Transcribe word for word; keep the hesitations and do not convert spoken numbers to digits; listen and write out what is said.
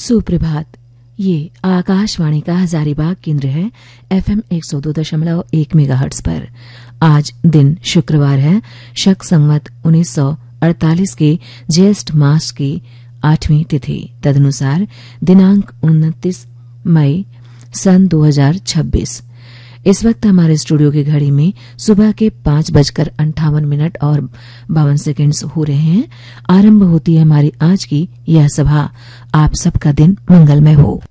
सुप्रभात। ये आकाशवाणी का हजारीबाग केंद्र है। एफएम एक सौ दो दशमलव एक मेगाहर्ट्ज पर। आज दिन शुक्रवार है। शक संवत उन्नीस सौ अड़तालीस के ज्येष्ठ मास की आठवीं तिथि, तदनुसार दिनांक उनतीस मई सन दो हजार छब्बीस। इस वक्त हमारे स्टूडियो की घड़ी में सुबह के पांच बजकर अंठावन मिनट और बावन सेकेंड्स हो रहे हैं। आरंभ होती है हमारी आज की यह सभा। आप सबका दिन मंगलमय हो।